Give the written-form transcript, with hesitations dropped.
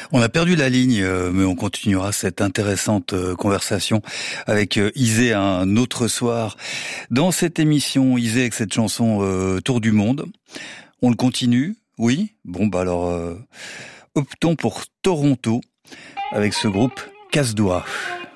On a perdu la ligne, mais on continuera cette intéressante conversation avec Isée un autre soir. Dans cette émission, Isée avec cette chanson Tour du Monde. On le continue, oui. Bon, bah alors, optons pour Toronto avec ce groupe Casse-Doigt.